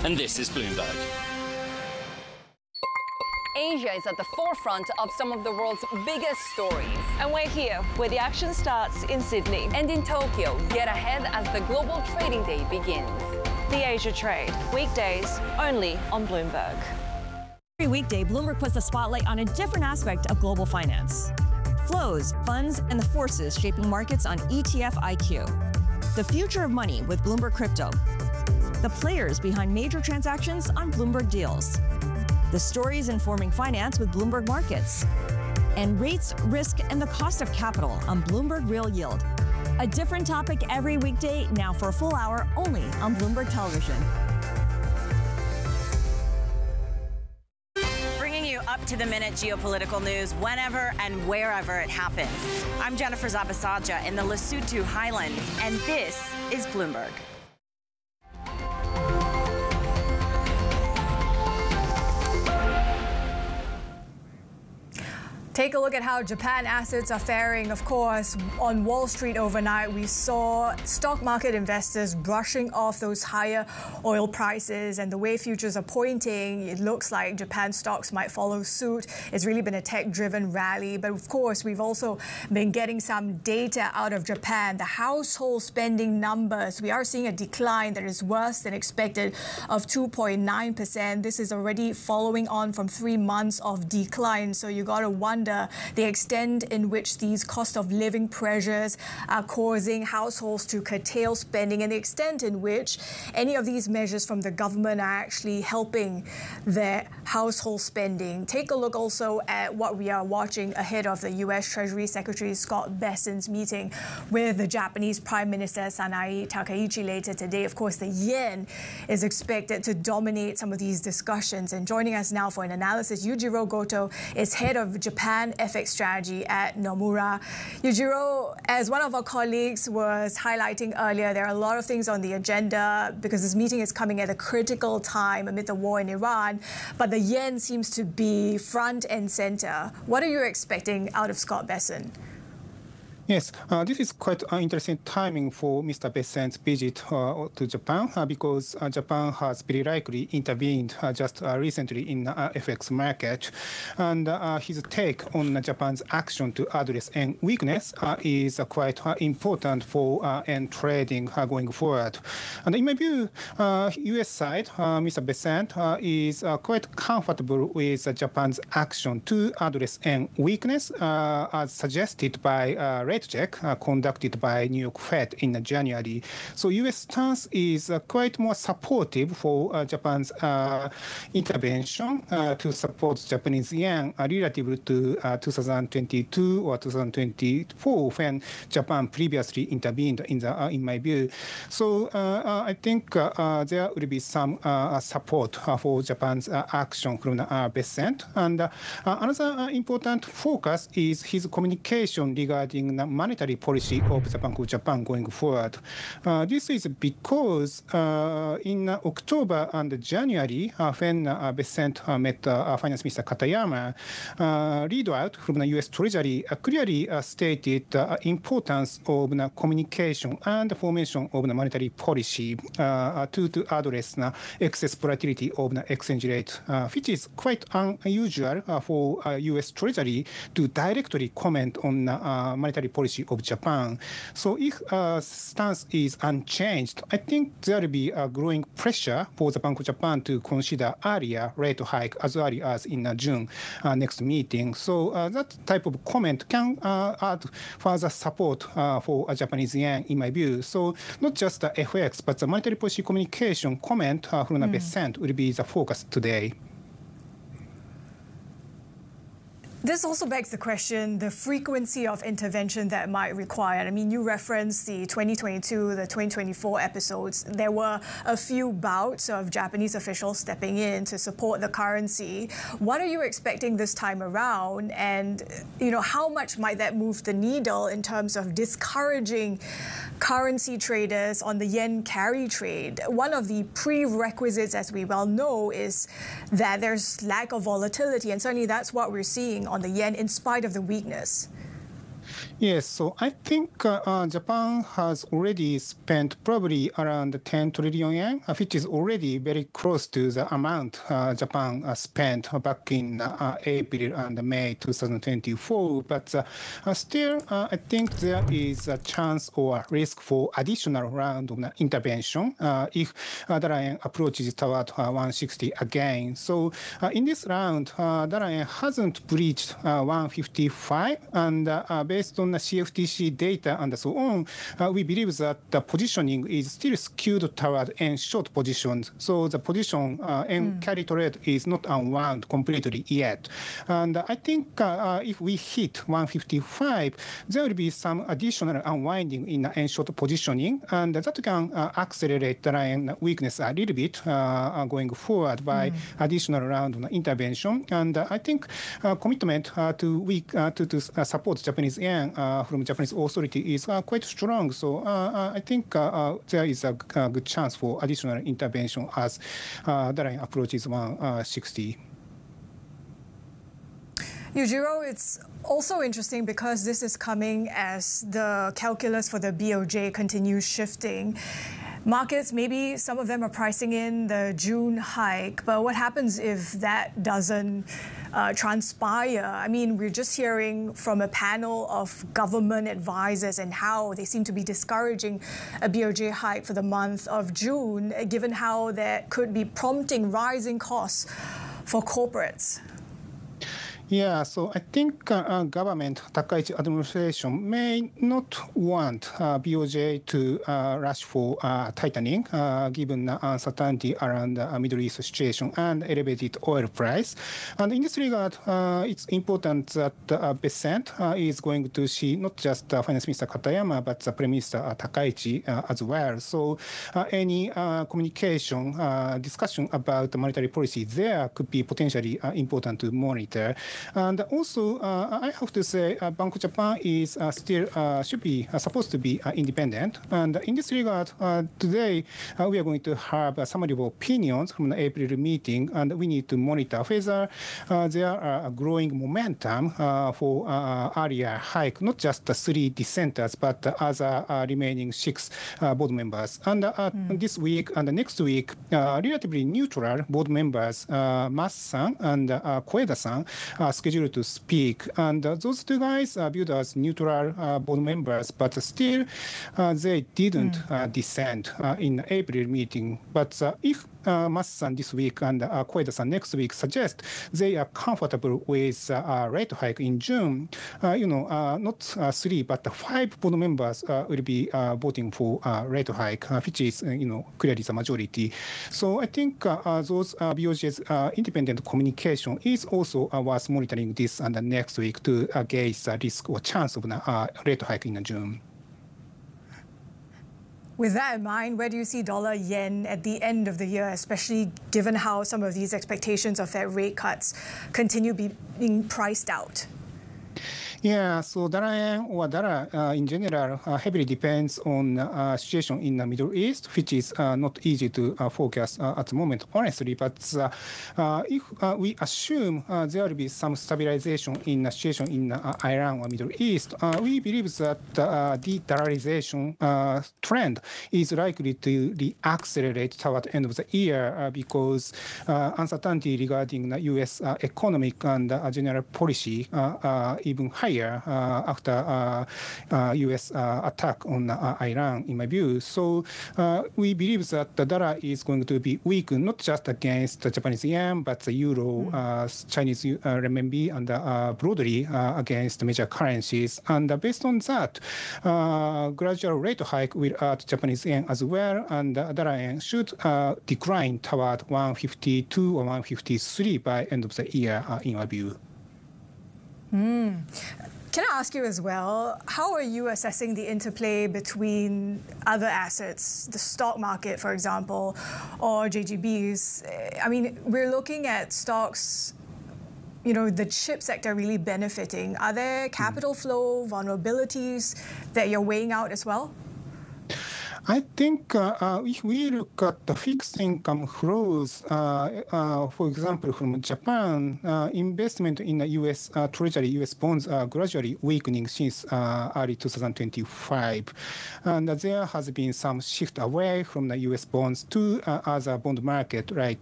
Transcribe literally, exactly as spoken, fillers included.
and this is Bloomberg. Asia is at the forefront of some of the world's biggest stories. And we're here, where the action starts in Sydney. And in Tokyo, get ahead as the global trading day begins. The Asia Trade, weekdays only on Bloomberg. Every weekday, Bloomberg puts the spotlight on a different aspect of global finance. Flows, funds, and the forces shaping markets on E T F I Q. The future of money with Bloomberg Crypto. The players behind major transactions on Bloomberg Deals. The stories informing finance with Bloomberg Markets. And rates, risk, and the cost of capital on Bloomberg Real Yield. A different topic every weekday, now for a full hour only on Bloomberg Television. Bringing you up-to-the-minute geopolitical news whenever and wherever it happens. I'm Jennifer Zabasaja in the Lesotho Highlands, and this is Bloomberg. Take a look at how Japan assets are faring. Of course, on Wall Street overnight, we saw stock market investors brushing off those higher oil prices, and the way futures are pointing, it looks like Japan stocks might follow suit. It's really been a tech-driven rally, but of course, we've also been getting some data out of Japan. The household spending numbers, we are seeing a decline that is worse than expected of two point nine percent. This is already following on from three months of decline, so you got to wonder the extent in which these cost of living pressures are causing households to curtail spending, and the extent in which any of these measures from the government are actually helping their household spending. Take a look also at what we are watching ahead of the U S Treasury Secretary Scott Bessent's meeting with the Japanese Prime Minister Sanae Takaichi later today. Of course, the yen is expected to dominate some of these discussions. And joining us now for an analysis, Yujiro Goto is head of Japan F X strategy at Nomura. Yujiro, as one of our colleagues was highlighting earlier, there are a lot of things on the agenda because this meeting is coming at a critical time amid the war in Iran, but the yen seems to be front and center. What are you expecting out of Scott Bessent? Yes, uh, this is quite an interesting timing for Mister Bessent's visit uh, to Japan uh, because uh, Japan has very likely intervened uh, just uh, recently in the uh, F X market. And uh, his take on Japan's action to address yen weakness uh, is uh, quite uh, important for uh, yen trading uh, going forward. And in my view, uh, U S side, uh, Mister Bessent uh, is uh, quite comfortable with uh, Japan's action to address yen weakness uh, as suggested by uh, rate check uh, conducted by New York Fed in uh, January. So U S stance is uh, quite more supportive for uh, Japan's uh, intervention uh, to support Japanese yen uh, relative to uh, two thousand twenty-two or two thousand twenty-four when Japan previously intervened in the uh, in my view. So uh, uh, I think uh, uh, there will be some uh, support uh, for Japan's uh, action from the uh, Bessent. And uh, uh, another uh, important focus is his communication regarding the monetary policy of the Bank of Japan going forward. Uh, this is because uh, in uh, October and January, uh, when uh, Bessent uh, met uh, Finance Minister Katayama, uh, readout from the U S Treasury uh, clearly uh, stated the uh, importance of the communication and the formation of the monetary policy uh, to, to address the excess volatility of the exchange rate, uh, which is quite unusual uh, for uh, U S Treasury to directly comment on the uh, monetary policy of Japan. So if uh, stance is unchanged, I think there will be a growing pressure for the Bank of Japan to consider earlier rate hike as early as in uh, June uh, next meeting. So uh, that type of comment can uh, add further support uh, for uh, Japanese yen in my view. So not just the F X, but the monetary policy communication comment uh, from the mm. Bessent will be the focus today. This also begs the question, the frequency of intervention that might require. I mean, you referenced the twenty twenty-two, the twenty twenty-four episodes. There were a few bouts of Japanese officials stepping in to support the currency. What are you expecting this time around? And, you know, how much might that move the needle in terms of discouraging currency traders on the yen carry trade? One of the prerequisites, as we well know, is that there's lack of volatility, and certainly that's what we're seeing on the yen in spite of the weakness. Yes, so I think uh, uh, Japan has already spent probably around ten trillion yen, uh, which is already very close to the amount uh, Japan uh, spent back in uh, April and May twenty twenty-four. But uh, uh, still, uh, I think there is a chance or risk for additional round of intervention uh, if uh, the yen approaches toward uh, one sixty again. So uh, in this round, uh, the yen hasn't breached uh, one fifty-five, and uh, uh, based on the C F T C data and so on, uh, we believe that the positioning is still skewed toward yen short positions. So the position uh, yen mm. carry trade is not unwound completely yet. And I think uh, uh, if we hit one fifty-five, there will be some additional unwinding in the yen short positioning, and that can uh, accelerate the yen weakness a little bit uh, going forward by mm. additional round of intervention. And uh, I think uh, commitment uh, to weak uh, to, to uh, support Japanese yen uh, from Japanese authority is uh, quite strong. So uh, I think uh, uh, there is a, a good chance for additional intervention as uh, the yen approaches one sixty. Yujiro, it's also interesting because this is coming as the calculus for the B O J continues shifting. Markets, maybe some of them are pricing in the June hike, but what happens if that doesn't uh, transpire? I mean, we're just hearing from a panel of government advisors and how they seem to be discouraging a B O J hike for the month of June, given how that could be prompting rising costs for corporates. Yeah, so I think uh, uh, government, Takaichi administration may not want uh, B O J to uh, rush for uh, tightening, uh, given the uncertainty around the Middle East situation and elevated oil price. And in this regard, uh, it's important that uh, Bessent uh, is going to see not just uh, Finance Minister Katayama, but the Prime Minister uh, Takaichi uh, as well. So uh, any uh, communication, uh, discussion about the monetary policy there could be potentially uh, important to monitor. And also, uh, I have to say, uh, Bank of Japan is uh, still uh, should be uh, supposed to be uh, independent. And in this regard, uh, today uh, we are going to have a summary of opinions from the April meeting, and we need to monitor whether uh, there are a growing momentum uh, for uh, earlier hike, not just the three dissenters, but the other uh, remaining six uh, board members. And uh, mm. this week and next week, uh, relatively neutral board members, uh, Mas-san and uh, Koeda-san, are scheduled to speak. And uh, those two guys are viewed as neutral uh, board members, but still uh, they didn't mm. uh, dissent uh, in the April meeting. But uh, if uh, Mas-san this week and uh, Koeda-san next week suggest they are comfortable with uh, a rate hike in June, uh, you know, uh, not uh, three, but five board members uh, will be uh, voting for a rate hike, uh, which is, uh, you know, clearly the majority. So I think uh, uh, those uh, B O J's uh, independent communication is also uh, worth monitoring this and the next week to uh, gauge the risk or chance of a uh, rate hike in June. With that in mind, where do you see dollar yen at the end of the year, especially given how some of these expectations of Fed rate cuts continue be, being priced out? Yeah, so dollar yen or dollar uh, in general uh, heavily depends on uh, situation in the Middle East, which is uh, not easy to uh, forecast uh, at the moment, honestly. But uh, uh, if uh, we assume uh, there will be some stabilization in the situation in uh, Iran or Middle East, uh, we believe that uh, de-dollarization uh, trend is likely to re-accelerate toward the end of the year uh, because uh, uncertainty regarding the U S uh, economic and uh, general policy uh, uh, even higher Uh, after uh, uh, U S uh, attack on uh, Iran, in my view. So uh, we believe that the dollar is going to be weak, not just against the Japanese yen, but the euro, mm. uh, Chinese uh, renminbi, and uh, broadly uh, against major currencies. And uh, based on that, uh, gradual rate hike will add Japanese yen as well, and the dollar yen should uh, decline toward one fifty-two or one fifty-three by end of the year, uh, in my view. Mm. Can I ask you as well, how are you assessing the interplay between other assets, the stock market, for example, or J G Bs? I mean, we're looking at stocks, you know, the chip sector really benefiting. Are there capital flow vulnerabilities that you're weighing out as well? I think uh, uh, if we look at the fixed income flows, uh, uh, for example, from Japan, uh, investment in the U S uh, Treasury, U S bonds are gradually weakening since uh, early two thousand twenty-five. And there has been some shift away from the U S bonds to uh, other bond market like